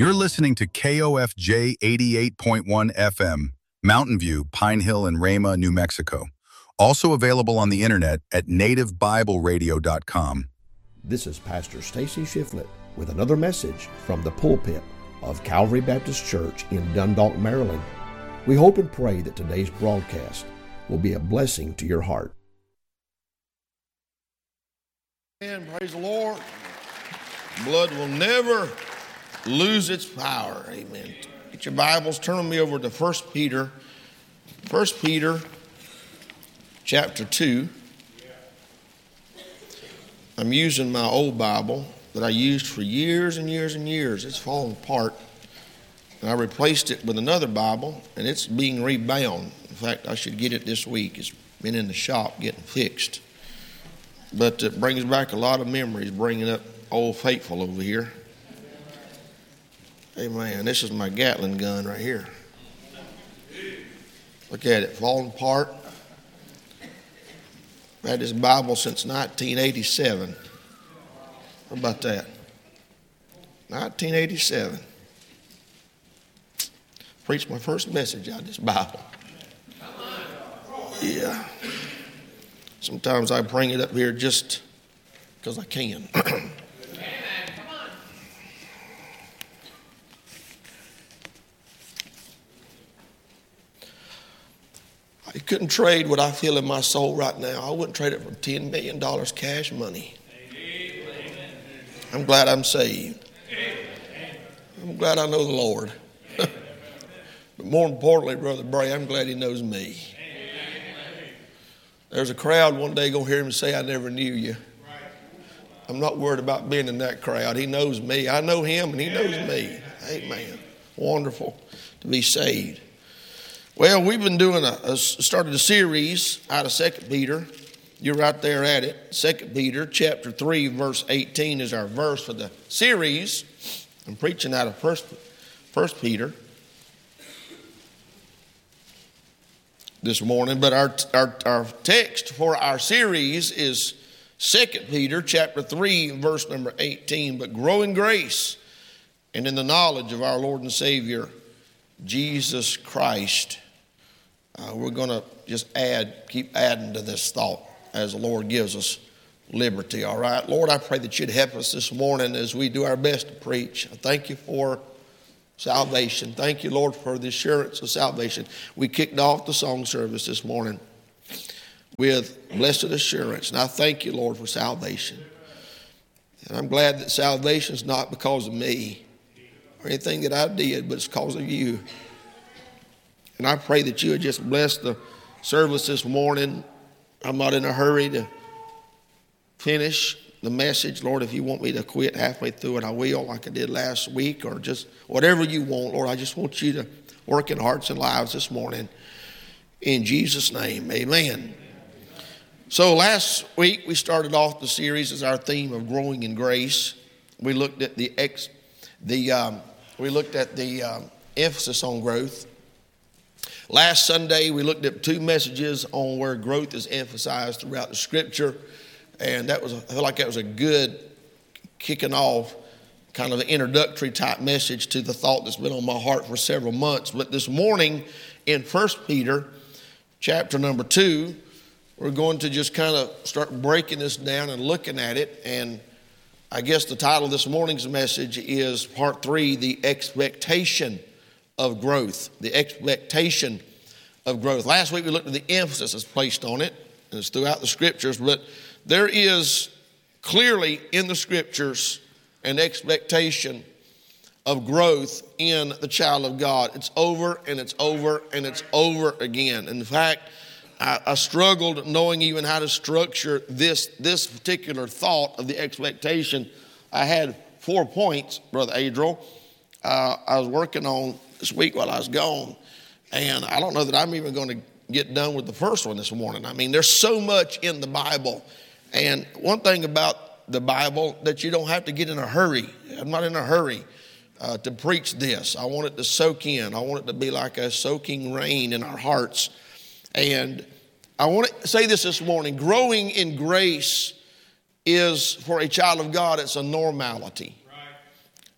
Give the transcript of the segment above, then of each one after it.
You're listening to KOFJ 88.1 FM, Mountain View, Pine Hill, and Rama, New Mexico. Also available on the internet at nativebibleradio.com. This is Pastor Stacy Shiflett with another message from the pulpit of Calvary Baptist Church in Dundalk, Maryland. We hope and pray that today's broadcast will be a blessing to your heart. And praise the Lord. Blood will never lose its power. Amen. Get your Bibles, turn me over to 1 Peter. 1 Peter chapter 2. I'm using my old Bible that I used for years and years and years. It's fallen apart. And I replaced it with another Bible, and it's being rebound. In fact, I should get it this week. It's been in the shop getting fixed. But it brings back a lot of memories, bringing up Old Faithful over here. Amen. This is my Gatling gun right here. Look at it, falling apart. I've had this Bible since 1987. How about that? 1987. Preached my first message out of this Bible. Yeah. Sometimes I bring it up here just because I can. I couldn't trade what I feel in my soul right now. I wouldn't trade it for $10 million cash money. I'm glad I'm saved. I'm glad I know the Lord. But more importantly, Brother Bray, I'm glad he knows me. There's a crowd one day going to hear him say, I never knew you. I'm not worried about being in that crowd. He knows me. I know him and he knows me. Amen. Wonderful to be saved. Well, we've been doing started a series out of 2 Peter. You're right there at it. 2 Peter chapter 3, verse 18 is our verse for the series. I'm preaching out of 1 Peter this morning. But our text for our series is 2 Peter chapter 3, verse number 18. But grow in grace and in the knowledge of our Lord and Savior, Jesus Christ. We're going to just keep adding to this thought as the Lord gives us liberty, all right? Lord, I pray that you'd help us this morning as we do our best to preach. I thank you for salvation. Thank you, Lord, for the assurance of salvation. We kicked off the song service this morning with blessed assurance, and I thank you, Lord, for salvation. And I'm glad that salvation is not because of me or anything that I did, but it's because of you. And I pray that you would just bless the service this morning. I'm not in a hurry to finish the message. Lord, if you want me to quit halfway through it, I will, like I did last week, or just whatever you want. Lord, I just want you to work in hearts and lives this morning. In Jesus' name, amen. So last week we started off the series as our theme of growing in grace. We looked at the emphasis on growth. Last Sunday, we looked at two messages on where growth is emphasized throughout the Scripture, and I feel like that was a good kicking off, kind of an introductory type message to the thought that's been on my heart for several months. But this morning, in 1 Peter, chapter number 2, we're going to just kind of start breaking this down and looking at it, and I guess the title of this morning's message is Part 3, The Expectation of Growth. The expectation of growth. Last week we looked at the emphasis that's placed on it, and it's throughout the Scriptures, but there is clearly in the Scriptures an expectation of growth in the child of God. It's over and it's over and it's over again. In fact, I struggled knowing even how to structure this particular thought of the expectation. I had 4 points, Brother Adriel, I was working on this week while I was gone, and I don't know that I'm even going to get done with the first one this morning. I mean, there's so much in the Bible, and one thing about the Bible that you don't have to get in a hurry. I'm not in a hurry to preach this. I want it to soak in. I want it to be like a soaking rain in our hearts. And I want to say this morning, growing in grace is, for a child of God, it's a normality.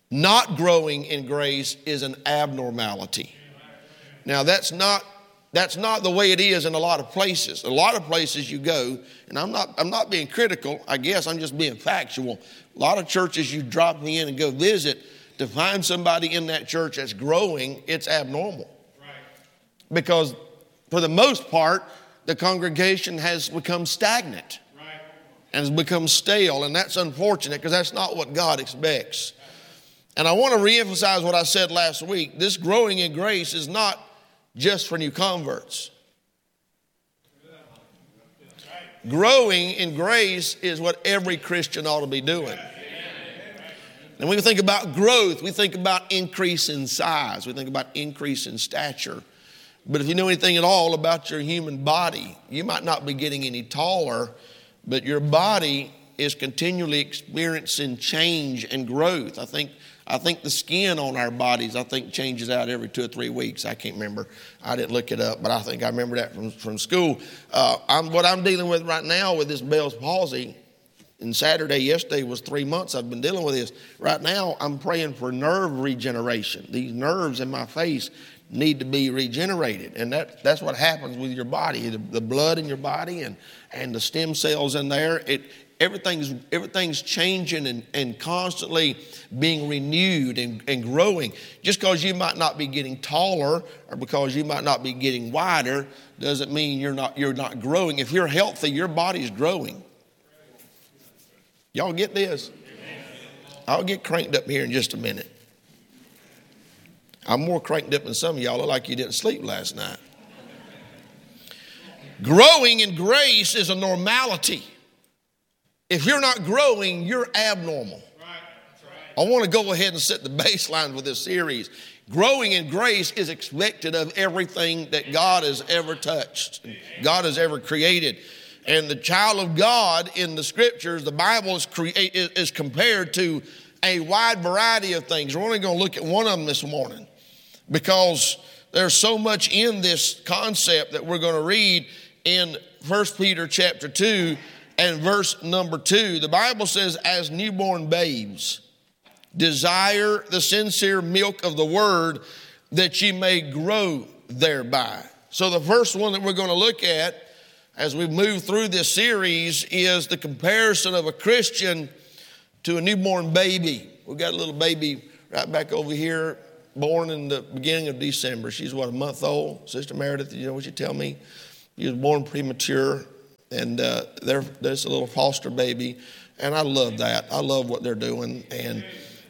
Not growing in grace is an abnormality. Now, that's not the way it is in a lot of places. A lot of places you go, and I'm not being critical, I guess I'm just being factual. A lot of churches you drop me in and go visit, to find somebody in that church that's growing, it's abnormal. Right. Because for the most part, the congregation has become stagnant. Right. And has become stale, and that's unfortunate because that's not what God expects. And I want to reemphasize what I said last week. This growing in grace is not just for new converts. Growing in grace is what every Christian ought to be doing. And when we think about growth, we think about increase in size. We think about increase in stature. But if you know anything at all about your human body, you might not be getting any taller, but your body is continually experiencing change and growth. I think the skin on our bodies, changes out every 2 or 3 weeks. I can't remember. I didn't look it up, but I think I remember that from school. What I'm dealing with right now with this Bell's palsy, and yesterday was 3 months I've been dealing with this. Right now, I'm praying for nerve regeneration. These nerves in my face need to be regenerated. And that's what happens with your body. The blood in your body and the stem cells in there, everything's changing and constantly being renewed and growing. Just because you might not be getting taller or because you might not be getting wider doesn't mean you're not growing. If you're healthy, your body's growing. Y'all get this? I'll get cranked up here in just a minute. I'm more cranked up than some of y'all. Look like you didn't sleep last night. Growing in grace is a normality. If you're not growing, you're abnormal. I want to go ahead and set the baseline with this series. Growing in grace is expected of everything that God has ever touched, God has ever created. And the child of God in the scriptures, the Bible is compared to a wide variety of things. We're only going to look at one of them this morning because there's so much in this concept that we're going to read in 1 Peter chapter 2 and verse number 2. The Bible says, as newborn babes, desire the sincere milk of the word that ye may grow thereby. So the first one that we're going to look at as we move through this series is the comparison of a Christian to a newborn baby. We've got a little baby right back over here, born in the beginning of December. She's a month old? Sister Meredith, you know what you tell me? She was born premature, and there's a little foster baby, and I love that. I love what they're doing, and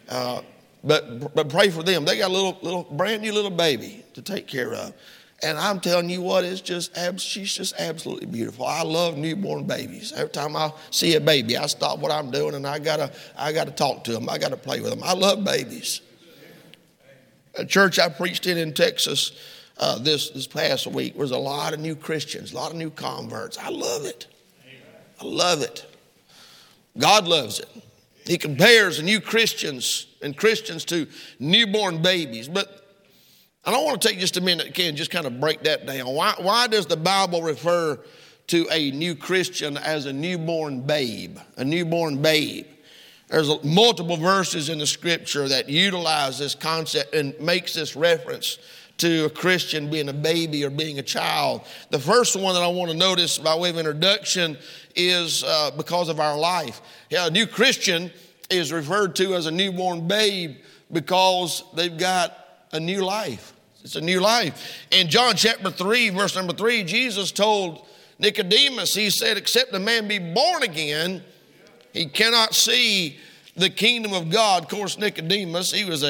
but pray for them. They got a little brand new little baby to take care of. And I'm telling you what, she's just absolutely beautiful. I love newborn babies. Every time I see a baby, I stop what I'm doing and I gotta talk to them. I gotta play with them. I love babies. A church I preached in Texas this past week was a lot of new Christians, a lot of new converts. I love it. I love it. God loves it. He compares the new Christians and Christians to newborn babies. But I don't want to take just a minute, Ken, just kind of break that down. Why does the Bible refer to a new Christian as a newborn babe? A newborn babe. There's multiple verses in the scripture that utilize this concept and makes this reference to a Christian being a baby or being a child. The first one that I want to notice by way of introduction is because of our life. Yeah, a new Christian is referred to as a newborn babe because they've got a new life. It's a new life. In John chapter 3, verse number 3, Jesus told Nicodemus, he said, except a man be born again, he cannot see the kingdom of God. Of course, Nicodemus, he was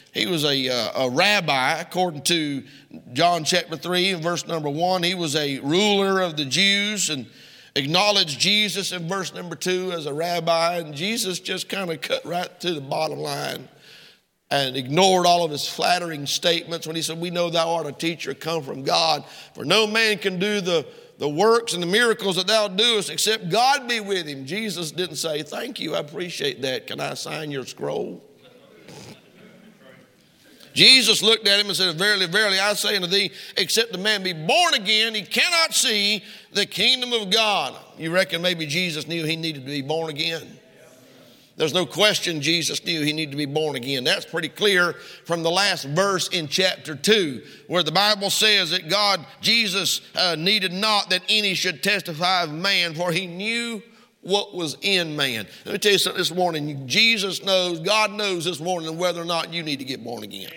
a rabbi, according to John chapter 3 and verse number 1. He was a ruler of the Jews and acknowledged Jesus in verse number 2 as a rabbi. And Jesus just kind of cut right to the bottom line and ignored all of his flattering statements when he said, we know thou art a teacher come from God. For no man can do the works and the miracles that thou doest except God be with him. Jesus didn't say, thank you, I appreciate that. Can I sign your scroll? Jesus looked at him and said, verily, verily, I say unto thee, except the man be born again, he cannot see the kingdom of God. You reckon maybe Jesus knew he needed to be born again? There's no question Jesus knew he needed to be born again. That's pretty clear from the last verse in chapter 2, where the Bible says that Jesus needed not that any should testify of man, for he knew what was in man. Let me tell you something this morning. Jesus knows, God knows this morning whether or not you need to get born again.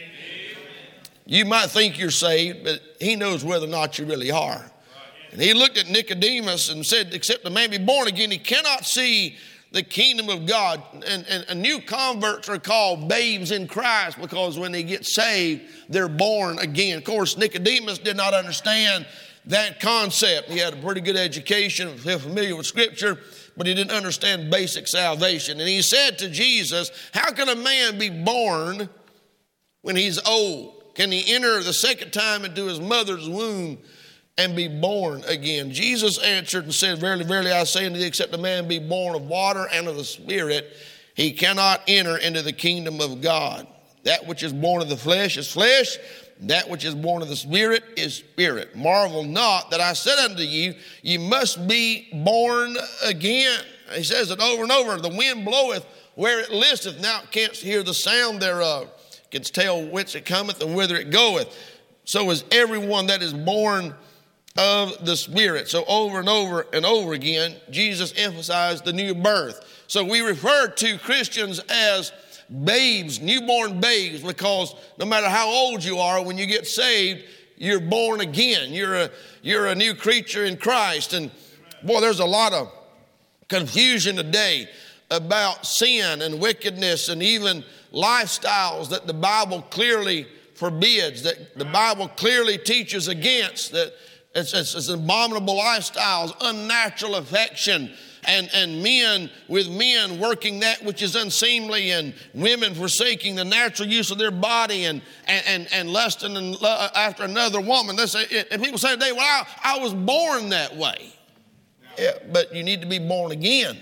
You might think you're saved, but he knows whether or not you really are. And he looked at Nicodemus and said, except a man be born again, he cannot see the kingdom of God. And new converts are called babes in Christ because when they get saved, they're born again. Of course, Nicodemus did not understand that concept. He had a pretty good education, familiar with Scripture, but he didn't understand basic salvation. And he said to Jesus, how can a man be born when he's old? Can he enter the second time into his mother's womb and be born again? Jesus answered and said, verily, verily, I say unto thee, except a man be born of water and of the Spirit, he cannot enter into the kingdom of God. That which is born of the flesh is flesh, that which is born of the Spirit is spirit. Marvel not that I said unto you, you must be born again. He says it over and over, the wind bloweth where it listeth, now it can't hear the sound thereof. Can tell whence it cometh and whither it goeth. So is everyone that is born of the Spirit. So over and over and over again, Jesus emphasized the new birth. So we refer to Christians as babes, newborn babes, because no matter how old you are, when you get saved, you're born again. You're a new creature in Christ. And boy, there's a lot of confusion today about sin and wickedness and even lifestyles that the Bible clearly forbids, that the Bible clearly teaches against, that it's abominable lifestyles, unnatural affection, and men with men working that which is unseemly, and women forsaking the natural use of their body and lusting after another woman. And people say today, well, I was born that way. Yeah, but you need to be born again.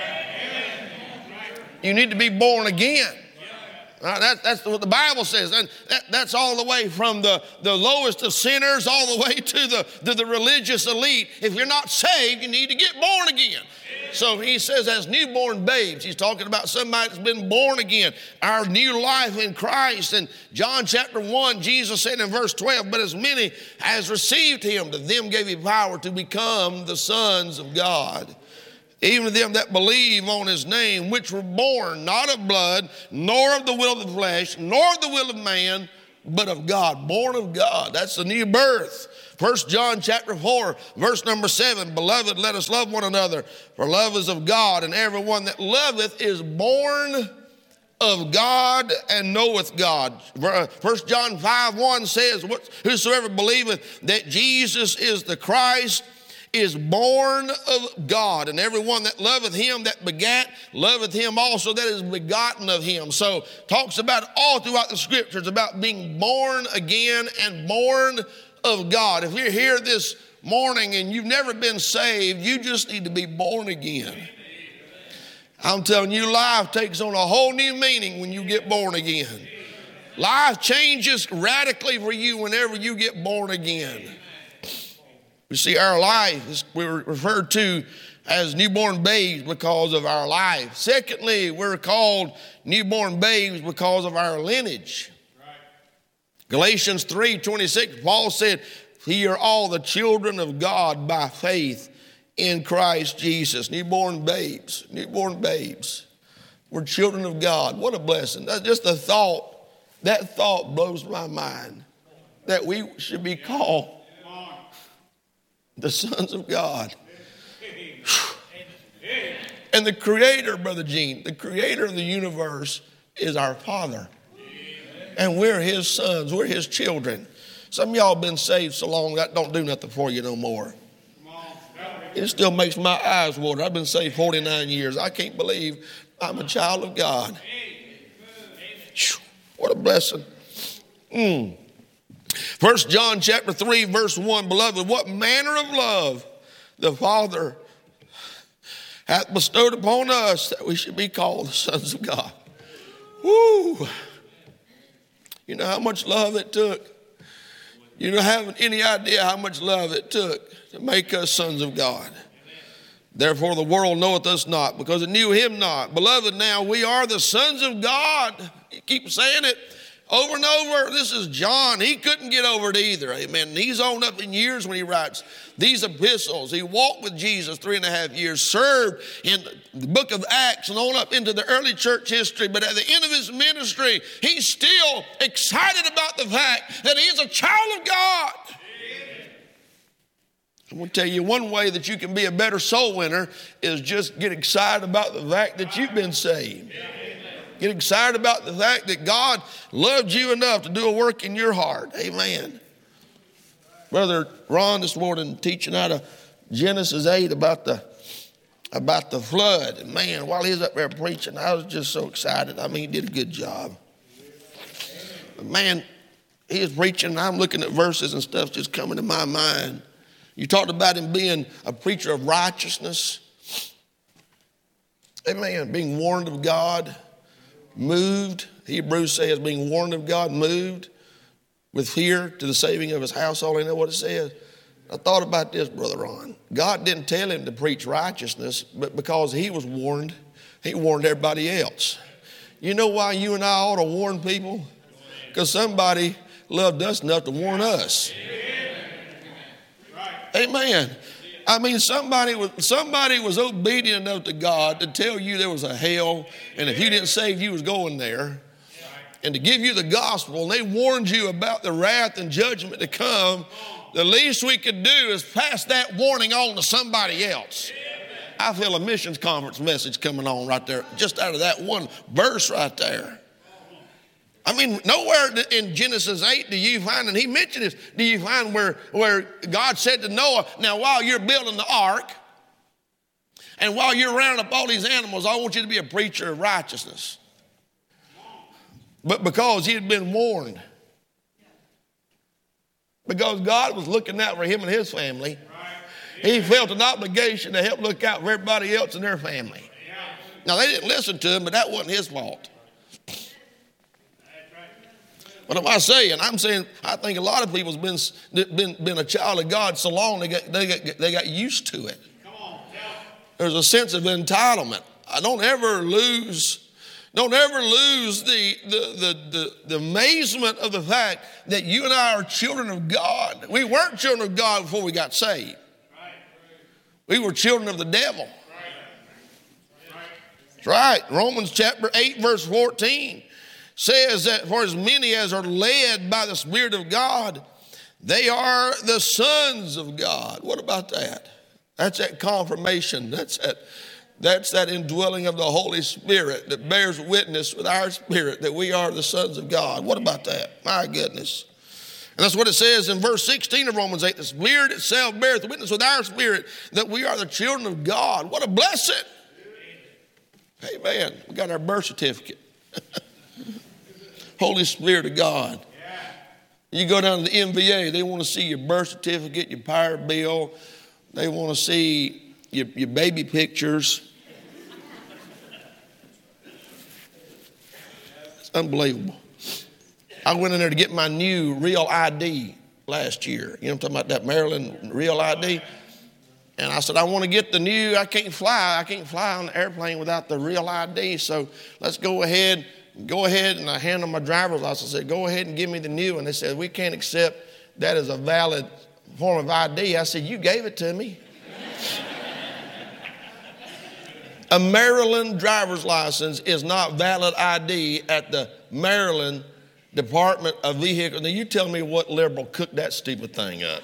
You need to be born again. That's what the Bible says. And that's all the way from the lowest of sinners all the way to the religious elite. If you're not saved, you need to get born again. So he says as newborn babes, he's talking about somebody that's been born again, our new life in Christ. And John chapter 1, Jesus said in verse 12, but as many as received him, to them gave he power to become the sons of God. Even to them that believe on his name, which were born not of blood, nor of the will of the flesh, nor of the will of man, but of God. Born of God. That's the new birth. 1 John chapter 4, verse number 7, beloved, let us love one another, for love is of God, and everyone that loveth is born of God and knoweth God. 1 John 5:1 says, whosoever believeth that Jesus is the Christ is born of God, and everyone that loveth him that begat loveth him also that is begotten of him. So talks about it all throughout the scriptures about being born again and born of God. If you're here this morning and you've never been saved, you just need to be born again. I'm telling you, life takes on a whole new meaning when you get born again. Life changes radically for you whenever you get born again. We see our life, we're referred to as newborn babes because of our life. Secondly, we're called newborn babes because of our lineage. Right. Galatians 3:26, Paul said, ye are all the children of God by faith in Christ Jesus. Newborn babes, newborn babes. We're children of God. What a blessing. That's just the thought. That thought blows my mind that we should be called the sons of God. And the creator, Brother Gene, the creator of the universe is our Father. And we're his sons. We're his children. Some of y'all been saved so long that don't do nothing for you no more. It still makes my eyes water. I've been saved 49 years. I can't believe I'm a child of God. What a blessing. 1 John chapter 3, verse 1, beloved, what manner of love the Father hath bestowed upon us that we should be called the sons of God. Woo! You know how much love it took? You don't have any idea how much love it took to make us sons of God. Therefore the world knoweth us not, because it knew him not. Beloved, now we are the sons of God. You keep saying it over and over. This is John. He couldn't get over it either. Amen. And he's on up in years when he writes these epistles. He walked with Jesus 3.5 years, served in the book of Acts and on up into the early church history. But at the end of his ministry, he's still excited about the fact that he is a child of God. I'm going to tell you one way that you can be a better soul winner is just get excited about the fact that you've been saved. Get excited about the fact that God loved you enough to do a work in your heart. Amen. Brother Ron this morning teaching out of Genesis 8 about the flood. And man, while he was up there preaching, I was just so excited. I mean, he did a good job. But man, he was preaching and I'm looking at verses and stuff just coming to my mind. You talked about him being a preacher of righteousness. Amen. Being warned of God, moved. Hebrews says being warned of God, moved with fear to the saving of his household. You know what it says? I thought about this, Brother Ron. God didn't tell him to preach righteousness, but because he was warned, he warned everybody else. You know why you and I ought to warn people? Because somebody loved us enough to warn us. Amen. I mean, somebody was obedient enough to God to tell you there was a hell, and if you didn't save, you was going there, and to give you the gospel, and they warned you about the wrath and judgment to come. The least we could do is pass that warning on to somebody else. I feel a missions conference message coming on right there, just out of that one verse right there. I mean, nowhere in Genesis 8 do you find, and he mentioned this, do you find where God said to Noah, now while you're building the ark, and while you're rounding up all these animals, I want you to be a preacher of righteousness. But because he had been warned, because God was looking out for him and his family, he felt an obligation to help look out for everybody else in their family. Now, they didn't listen to him, but that wasn't his fault. What am I saying? I'm saying I think a lot of people's been a child of God so long they got used to it. There's a sense of entitlement. Don't ever lose the amazement of the fact that you and I are children of God. We weren't children of God before we got saved. We were children of the devil. That's right. Romans chapter 8 verse 14. Says that for as many as are led by the Spirit of God, they are the sons of God. What about that? That's that confirmation. That's that indwelling of the Holy Spirit that bears witness with our spirit that we are the sons of God. What about that? My goodness. And that's what it says in verse 16 of Romans 8. The Spirit itself beareth witness with our spirit that we are the children of God. What a blessing. Amen. We got our birth certificate. Holy Spirit of God. You go down to the MVA, they want to see your birth certificate, your power bill. They want to see your baby pictures. It's unbelievable. I went in there to get my new real ID last year. You know what I'm talking about, that Maryland real ID? And I said, I want to get the new, I can't fly on the airplane without the real ID, so let's go ahead, and I handed them my driver's license. I said, go ahead and give me the new. And they said, we can't accept that as a valid form of ID. I said, you gave it to me. A Maryland driver's license is not valid ID at the Maryland Department of Vehicles. Now you tell me what liberal cooked that stupid thing up.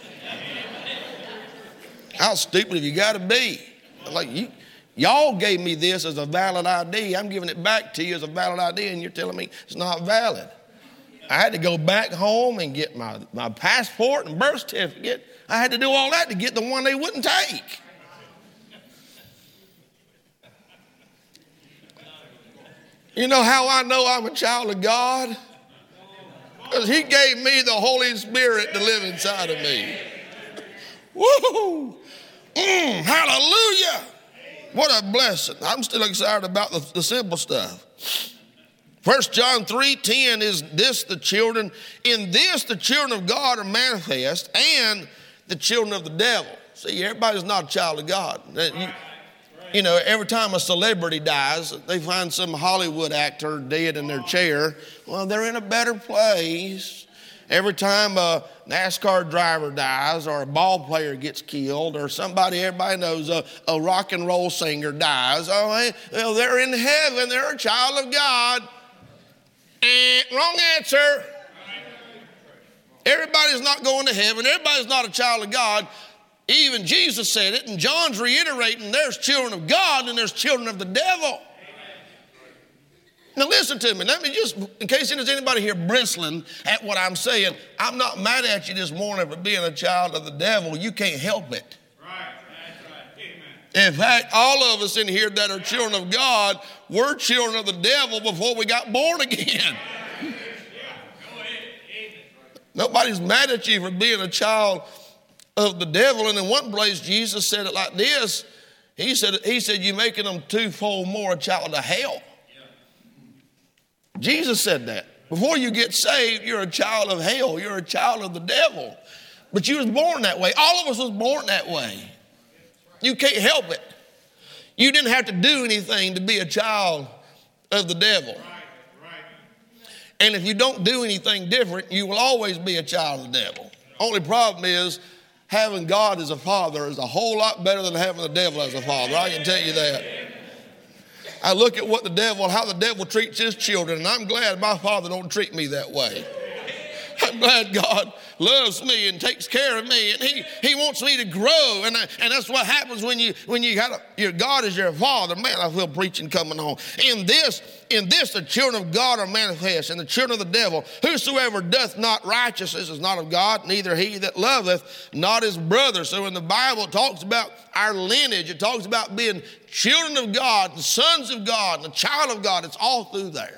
How stupid have you got to be? Like y'all gave me this as a valid ID. I'm giving it back to you as a valid ID, and you're telling me it's not valid. I had to go back home and get my passport and birth certificate. I had to do all that to get the one they wouldn't take. You know how I know I'm a child of God? Because he gave me the Holy Spirit to live inside of me. Woo! Hallelujah! What a blessing. I'm still excited about the simple stuff. 1 John 3:10 is this the children, in this the children of God are manifest and the children of the devil. See, everybody's not a child of God. You know, every time a celebrity dies, they find some Hollywood actor dead in their chair. Well, they're in a better place. Every time a NASCAR driver dies or a ball player gets killed or somebody everybody knows, a rock and roll singer dies, well, they're in heaven. They're a child of God. Wrong answer. Everybody's not going to heaven. Everybody's not a child of God. Even Jesus said it, and John's reiterating there's children of God and there's children of the devil. Now listen to me. Let me just, in case there's anybody here bristling at what I'm saying, I'm not mad at you this morning for being a child of the devil. You can't help it. Right. That's right. Amen. In fact, all of us in here that are children of God, we're children of the devil before we got born again. Nobody's mad at you for being a child of the devil. And in one place, Jesus said it like this. He said, you're making them twofold more a child of hell. Jesus said that. Before you get saved, you're a child of hell. You're a child of the devil. But you was born that way. All of us was born that way. You can't help it. You didn't have to do anything to be a child of the devil. And if you don't do anything different, you will always be a child of the devil. Only problem is having God as a father is a whole lot better than having the devil as a father. I can tell you that. I look at what the devil, how the devil treats his children, and I'm glad my father don't treat me that way. I'm glad God loves me and takes care of me, and he wants me to grow, and that's what happens when you got your God is your father. Man, I feel preaching coming on. In this the children of God are manifest, and the children of the devil. Whosoever doth not righteousness is not of God, neither he that loveth not his brother. So in the Bible, it talks about our lineage. It talks about being children of God, the sons of God, and the child of God. It's all through there.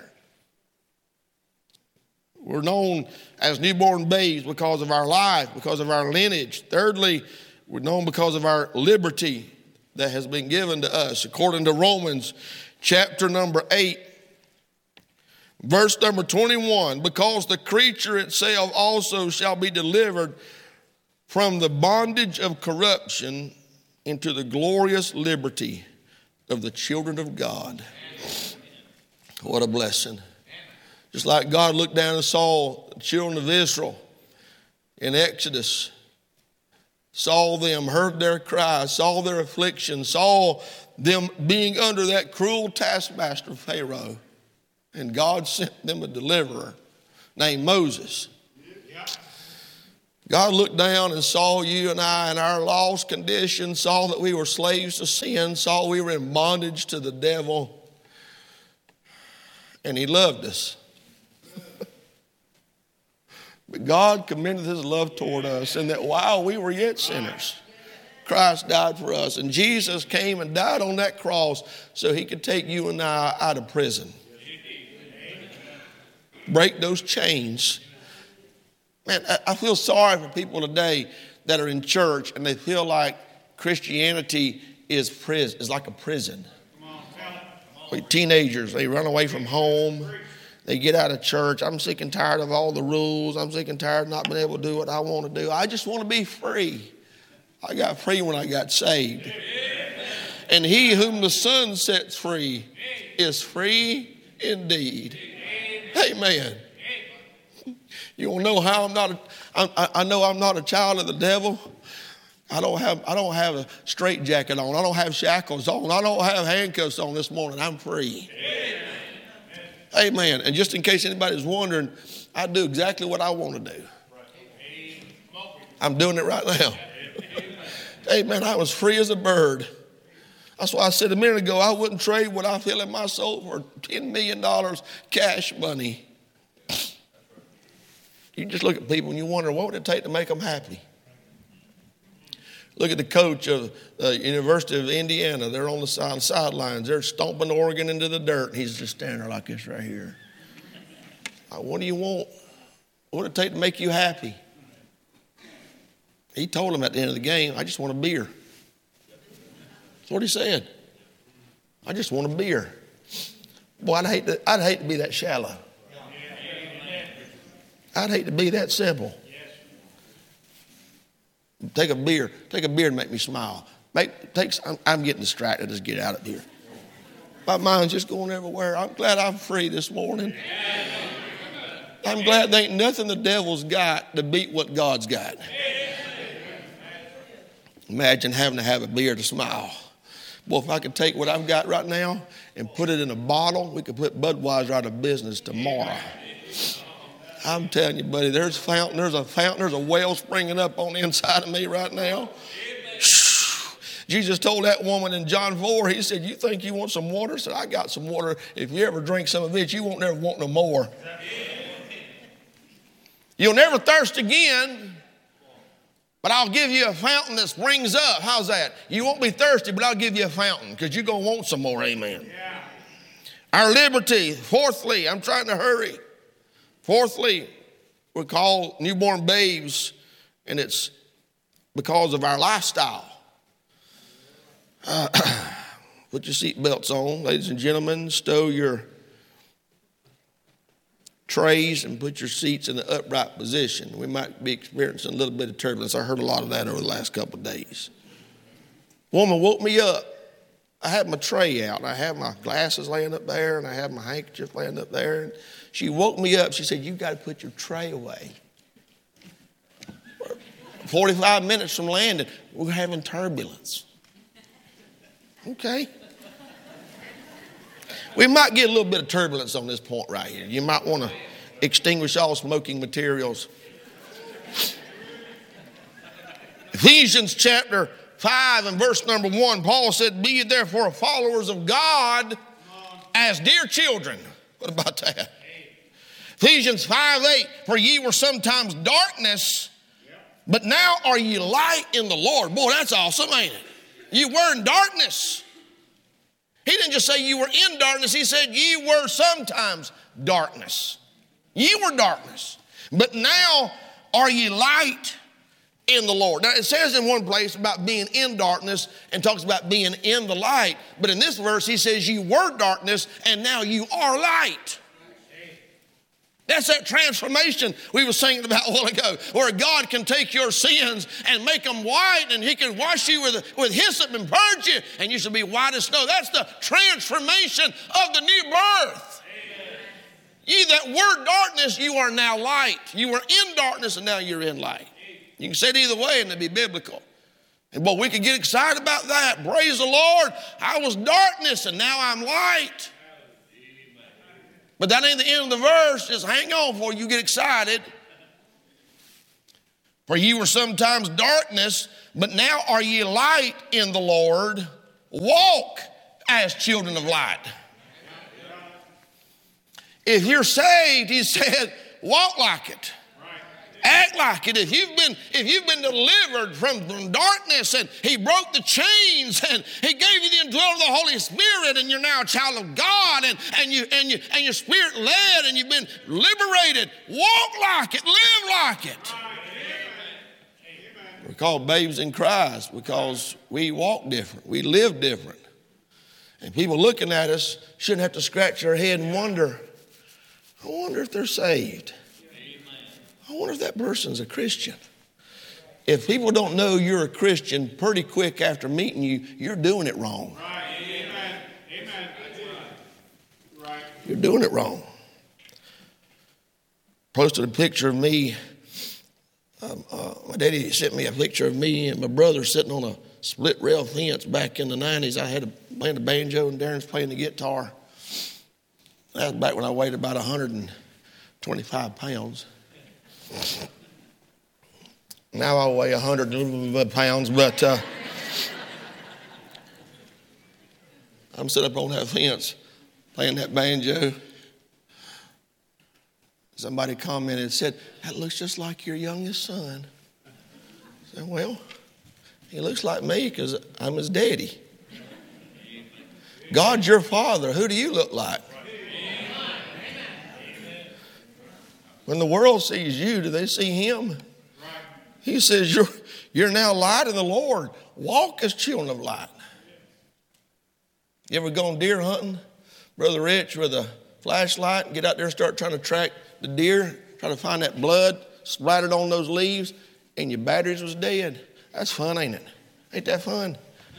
We're known as newborn babes because of our life, because of our lineage. Thirdly, we're known because of our liberty that has been given to us. According to Romans chapter number 8, verse number 21, because the creature itself also shall be delivered from the bondage of corruption into the glorious liberty of the children of God. What a blessing. Just like God looked down and saw the children of Israel in Exodus, saw them, heard their cries, saw their affliction, saw them being under that cruel taskmaster Pharaoh. And God sent them a deliverer named Moses. God looked down and saw you and I in our lost condition, saw that we were slaves to sin, saw we were in bondage to the devil, and he loved us. But God commended his love toward us, and that while we were yet sinners, Christ died for us. And Jesus came and died on that cross so he could take you and I out of prison. Break those chains. Man, I feel sorry for people today that are in church and they feel like Christianity is like a prison. Teenagers, they run away from home. They get out of church. I'm sick and tired of all the rules. I'm sick and tired of not being able to do what I want to do. I just want to be free. I got free when I got saved. And he whom the Son sets free is free indeed. Amen. You want to know how I know I'm not a child of the devil? I don't have a straitjacket on. I don't have shackles on. I don't have handcuffs on this morning. I'm free. Amen. And just in case anybody's wondering, I do exactly what I want to do. I'm doing it right now. Amen. I was free as a bird. That's why I said a minute ago, I wouldn't trade what I feel in my soul for $10 million cash money. You just look at people and you wonder, what would it take to make them happy? Look at the coach of the University of Indiana. They're on the sidelines. They're stomping Oregon into the dirt. He's just standing there like this right here. What do you want? What would it take to make you happy? He told them at the end of the game, I just want a beer. That's what he said. I just want a beer. Boy, I'd hate to be that shallow. I'd hate to be that simple. Take a beer and make me smile. I'm getting distracted. Let's get out of here. My mind's just going everywhere. I'm glad I'm free this morning. I'm glad there ain't nothing the devil's got to beat what God's got. Imagine having to have a beer to smile. Boy, if I could take what I've got right now and put it in a bottle, we could put Budweiser out of business tomorrow. I'm telling you, buddy, there's a well springing up on the inside of me right now. Jesus told that woman in John 4, he said, you think you want some water? I said, I got some water. If you ever drink some of it, you won't never want no more. You'll never thirst again, but I'll give you a fountain that springs up. How's that? You won't be thirsty, but I'll give you a fountain because you're going to want some more. Amen. Yeah. Our liberty. Fourthly, I'm trying to hurry. Fourthly, we're called newborn babes, and it's because of our lifestyle. Put your seat belts on, ladies and gentlemen. Stow your trays and put your seats in the upright position. We might be experiencing a little bit of turbulence. I heard a lot of that over the last couple of days. Woman woke me up. I had my tray out. I had my glasses laying up there, and I had my handkerchief laying up there. And she woke me up. She said, you've got to put your tray away. 45 minutes from landing, we're having turbulence. Okay. We might get a little bit of turbulence on this point right here. You might want to extinguish all smoking materials. Ephesians chapter 5 and verse number 1, Paul said, be ye therefore followers of God as dear children. What about that? Ephesians 5:8, for ye were sometimes darkness, but now are ye light in the Lord. Boy, that's awesome, ain't it? You were in darkness. He didn't just say you were in darkness. He said ye were sometimes darkness. Ye were darkness. But now are ye light in the Lord. Now it says in one place about being in darkness and talks about being in the light. But in this verse he says you were darkness and now you are light. That's that transformation we were singing about a while ago, where God can take your sins and make them white, and he can wash you with hyssop and purge you, and you shall be white as snow. That's the transformation of the new birth. Amen. Ye that were darkness, you are now light. You were in darkness, and now you're in light. You can say it either way, and it'd be biblical. And boy, we can get excited about that. Praise the Lord. I was darkness, and now I'm light. But that ain't the end of the verse. Just hang on before you get excited. For ye were sometimes darkness, but now are ye light in the Lord. Walk as children of light. If you're saved, he said, walk like it. Act like it. If you've been delivered from darkness and he broke the chains and he gave you the indwelling of the Holy Spirit and you're now a child of God and your spirit led and you've been liberated, walk like it, live like it. We're called babes in Christ because we walk different, we live different. And people looking at us shouldn't have to scratch their head and wonder, I wonder if they're saved. I wonder if that person's a Christian. If people don't know you're a Christian pretty quick after meeting you, you're doing it wrong. Right. Amen. Amen. Right. You're doing it wrong. Posted a picture of me. My daddy sent me a picture of me and my brother sitting on a split rail fence back in the 90s. I had playing the banjo and Darren's playing the guitar. That was back when I weighed about 125 pounds. Now I weigh 100 pounds, but I'm sitting up on that fence playing that banjo. Somebody commented and said, that looks just like your youngest son. I said, well, he looks like me because I'm his daddy. God's your father. Who do you look like? When the world sees you, do they see him? He says, you're now light in the Lord. Walk as children of light. You ever gone deer hunting, Brother Rich, with a flashlight and get out there and start trying to track the deer, try to find that blood splattered on those leaves, and your batteries was dead? That's fun, ain't it? Ain't that fun?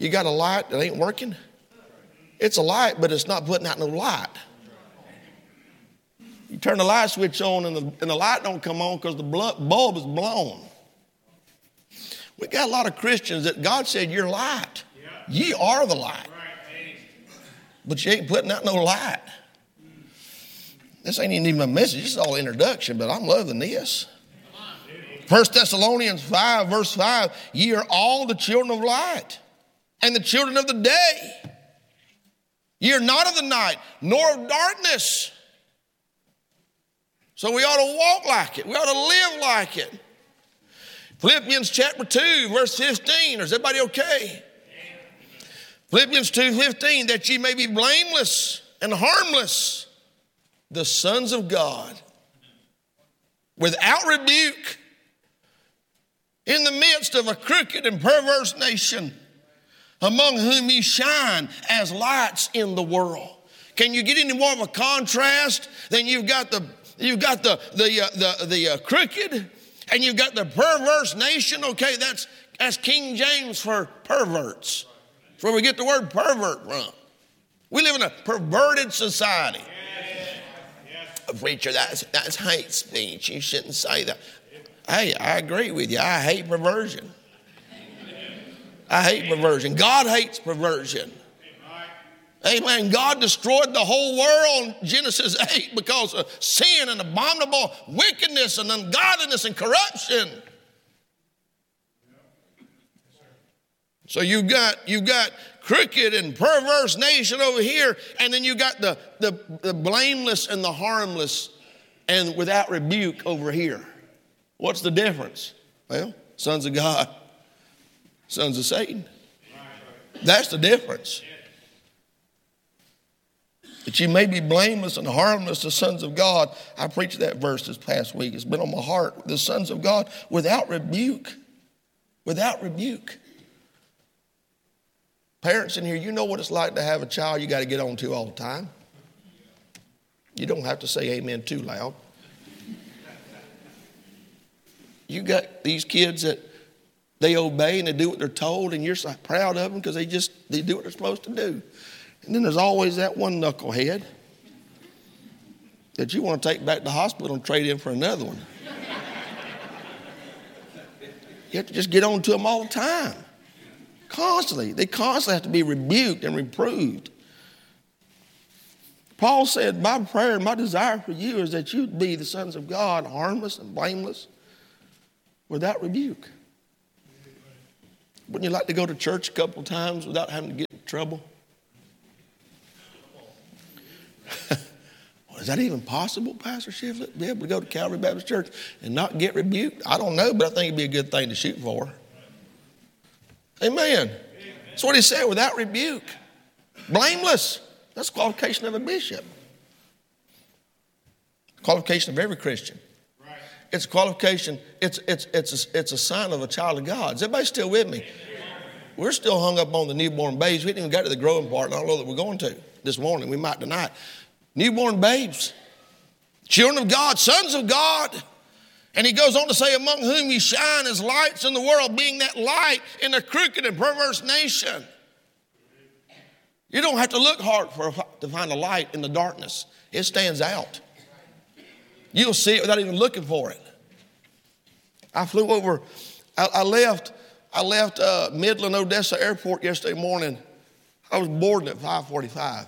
You got a light that ain't working? It's a light, but it's not putting out no light. You turn the light switch on and the light don't come on because the bulb is blown. We got a lot of Christians that God said, you're light. Ye are the light. But you ain't putting out no light. This ain't even a message. This is all introduction, but I'm loving this. 1 Thessalonians 5, verse 5, ye are all the children of light and the children of the day. Ye are not of the night, nor of darkness. So we ought to walk like it. We ought to live like it. Philippians chapter 2, verse 15. Is everybody okay? Philippians 2:15, that ye may be blameless and harmless, the sons of God, without rebuke, in the midst of a crooked and perverse nation, among whom ye shine as lights in the world. Can you get any more of a contrast than you've got the crooked and you've got the perverse nation? Okay, that's King James for perverts. That's where we get the word pervert from. We live in a perverted society. Preacher, that's hate speech. You shouldn't say that. Hey, I agree with you. I hate perversion. I hate perversion. God hates perversion. Amen. God destroyed the whole world in Genesis 8 because of sin and abominable wickedness and ungodliness and corruption. So you've got crooked and perverse nation over here, and then you got the blameless and the harmless and without rebuke over here. What's the difference? Well, sons of God, sons of Satan. That's the difference. That you may be blameless and harmless, the sons of God. I preached that verse this past week. It's been on my heart. The sons of God without rebuke. Without rebuke. Parents in here, you know what it's like to have a child you got to get on to all the time. You don't have to say amen too loud. You got these kids that they obey and they do what they're told, and you're so proud of them because they do what they're supposed to do. And then there's always that one knucklehead that you want to take back to the hospital and trade in for another one. You have to just get on to them all the time. Constantly. They constantly have to be rebuked and reproved. Paul said, my prayer and my desire for you is that you'd be the sons of God, harmless and blameless, without rebuke. Wouldn't you like to go to church a couple times without having to get in trouble? Well, is that even possible, Pastor Shiflett? Be able to go to Calvary Baptist Church and not get rebuked? I don't know, but I think it'd be a good thing to shoot for. Amen. That's what he said, without rebuke. Blameless. That's the qualification of a bishop. Qualification of every Christian. Right. It's a qualification. It's a sign of a child of God. Is everybody still with me? We're still hung up on the newborn babes. We haven't even got to the growing part, and I don't know that we're going to this morning. We might tonight. Newborn babes. Children of God. Sons of God. And he goes on to say, among whom ye shine as lights in the world, being that light in a crooked and perverse nation. You don't have to look hard to find a light in the darkness. It stands out. You'll see it without even looking for it. I flew over, I left Midland, Odessa Airport yesterday morning. I was boarding at 5:45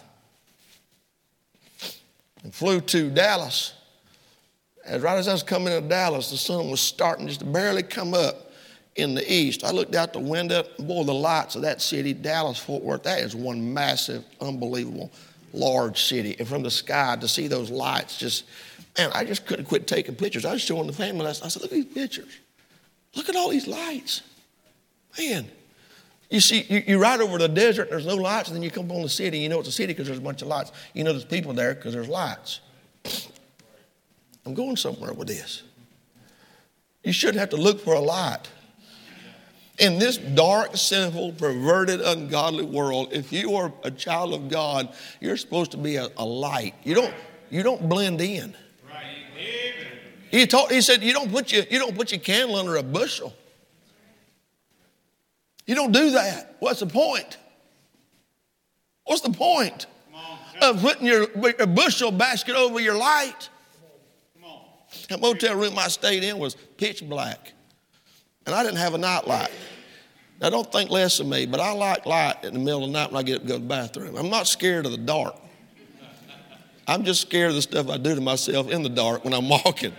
and flew to Dallas. Right as I was coming into Dallas, the sun was starting just to barely come up in the east. I looked out the window, boy, the lights of that city, Dallas, Fort Worth, that is one massive, unbelievable, large city. And from the sky to see those lights, man, I just couldn't quit taking pictures. I was showing the family, I said, look at these pictures. Look at all these lights. Man, you see, you ride over the desert, there's no lights, and then you come on the city, you know it's a city because there's a bunch of lights. You know there's people there because there's lights. I'm going somewhere with this. You shouldn't have to look for a light. In this dark, sinful, perverted, ungodly world, if you are a child of God, you're supposed to be a light. You don't blend in. He said you don't put your candle under a bushel. You don't do that. What's the point? What's the point of putting your bushel basket over your light? That motel room I stayed in was pitch black. And I didn't have a night light. Now, don't think less of me, but I like light in the middle of the night when I get up and go to the bathroom. I'm not scared of the dark. I'm just scared of the stuff I do to myself in the dark when I'm walking.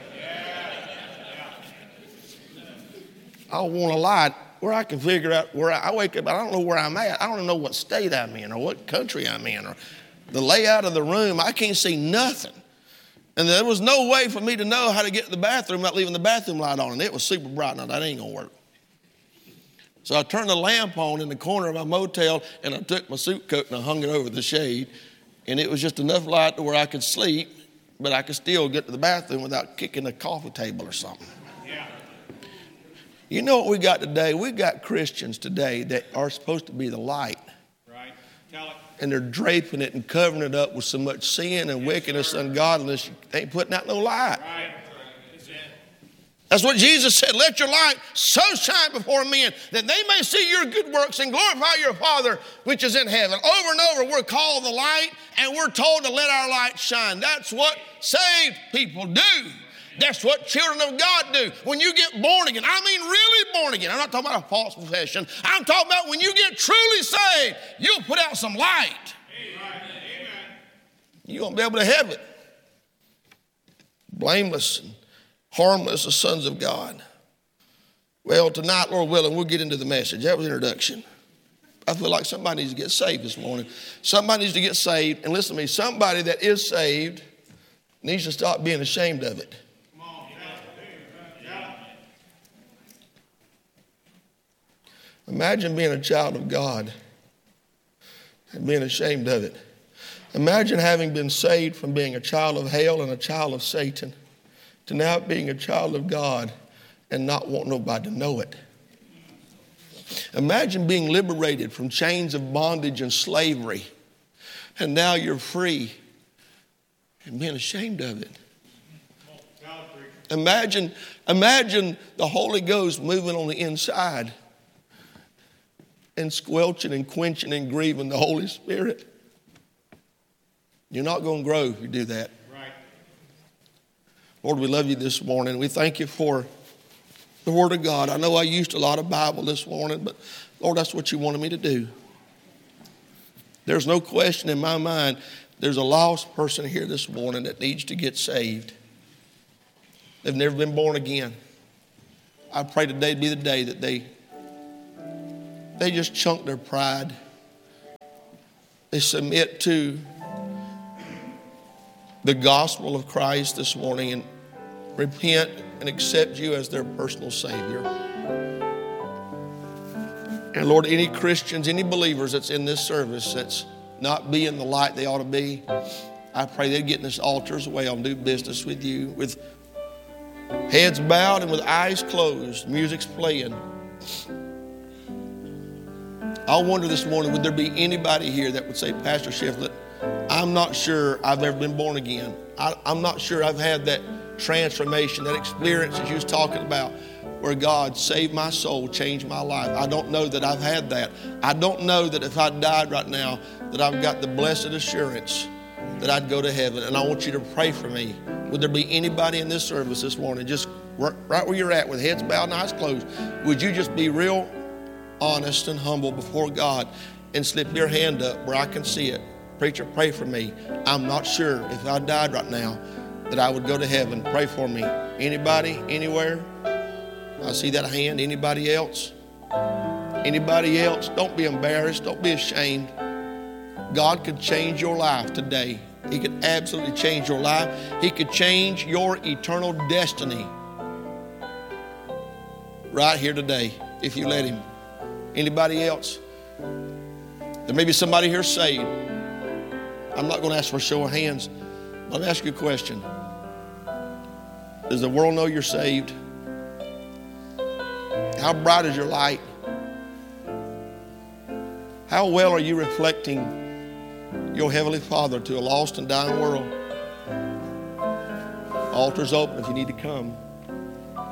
I want a light where I can figure out where I wake up. I don't know where I'm at. I don't even know what state I'm in or what country I'm in or the layout of the room. I can't see nothing. And there was no way for me to know how to get to the bathroom without leaving the bathroom light on. And it was super bright. Now, that ain't going to work. So I turned the lamp on in the corner of my motel, and I took my suit coat and I hung it over the shade. And it was just enough light to where I could sleep, but I could still get to the bathroom without kicking a coffee table or something. Yeah. You know what we got today? We got Christians today that are supposed to be the light. Right. Tell it. And they're draping it and covering it up with so much sin and wickedness and ungodliness, they ain't putting out no light. Right. That's what Jesus said. Let your light so shine before men that they may see your good works and glorify your Father which is in heaven. Over and over, we're called the light, and we're told to let our light shine. That's what saved people do. That's what children of God do. When you get born again, I mean really born again. I'm not talking about a false profession. I'm talking about when you get truly saved, you'll put out some light. Amen. You won't be able to have it. Blameless and harmless as sons of God. Well, tonight, Lord willing, we'll get into the message. That was the introduction. I feel like somebody needs to get saved this morning. Somebody needs to get saved. And listen to me, somebody that is saved needs to stop being ashamed of it. Imagine being a child of God and being ashamed of it. Imagine having been saved from being a child of hell and a child of Satan to now being a child of God and not want nobody to know it. Imagine being liberated from chains of bondage and slavery, and now you're free and being ashamed of it. Imagine the Holy Ghost moving on the inside and squelching and quenching and grieving the Holy Spirit. You're not going to grow if you do that. Right. Lord, we love you this morning. We thank you for the Word of God. I know I used a lot of Bible this morning, but Lord, that's what you wanted me to do. There's no question in my mind, there's a lost person here this morning that needs to get saved. They've never been born again. I pray today be the day that they just chunk their pride. They submit to the gospel of Christ this morning and repent and accept you as their personal Savior. And Lord, any Christians, any believers that's in this service that's not being the light they ought to be, I pray they'd get in this altar's way and do business with you with heads bowed and with eyes closed, music's playing. I wonder this morning, would there be anybody here that would say, Pastor Shiflett, I'm not sure I've ever been born again. I'm not sure I've had that transformation, that experience that you was talking about where God saved my soul, changed my life. I don't know that I've had that. I don't know that if I died right now that I've got the blessed assurance that I'd go to heaven. And I want you to pray for me. Would there be anybody in this service this morning, just right where you're at with heads bowed and eyes closed, would you just be real honest and humble before God and slip your hand up where I can see it? Preacher, pray for me. I'm not sure if I died right now that I would go to heaven. Pray for me. Anybody, anywhere? I see that hand. Anybody else? Anybody else? Don't be embarrassed. Don't be ashamed. God could change your life today. He could absolutely change your life. He could change your eternal destiny right here today if you let Him. Anybody else? There may be somebody here saved. I'm not going to ask for a show of hands. Let me ask you a question. Does the world know you're saved? How bright is your light? How well are you reflecting your Heavenly Father to a lost and dying world? Altar's open if you need to come.